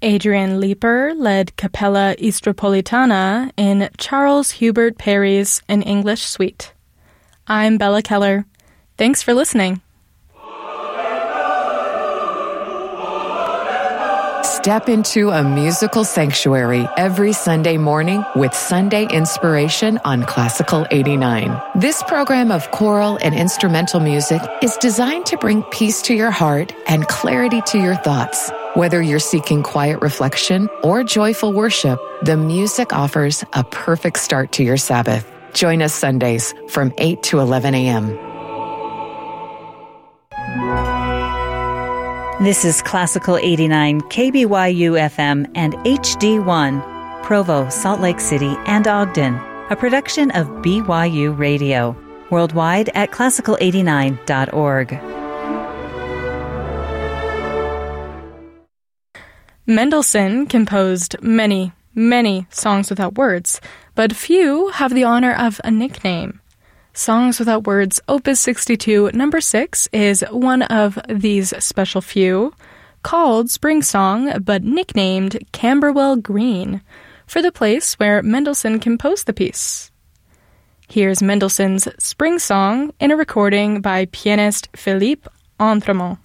Adrian Leeper led Capella Istropolitana in Charles Hubert Parry's An English Suite. I'm Bella Keller. Thanks for listening. Step into a musical sanctuary every Sunday morning with Sunday Inspiration on Classical 89. This program of choral and instrumental music is designed to bring peace to your heart and clarity to your thoughts. Whether you're seeking quiet reflection or joyful worship, the music offers a perfect start to your Sabbath. Join us Sundays from 8 to 11 a.m. This is Classical 89, KBYU FM and HD1, Provo, Salt Lake City, and Ogden, a production of BYU Radio, worldwide at classical89.org. Mendelssohn composed many, many songs without words, but few have the honor of a nickname. Songs Without Words, Opus 62, number 6, is one of these special few, called Spring Song, but nicknamed Camberwell Green, for the place where Mendelssohn composed the piece. Here's Mendelssohn's Spring Song in a recording by pianist Philippe Entremont.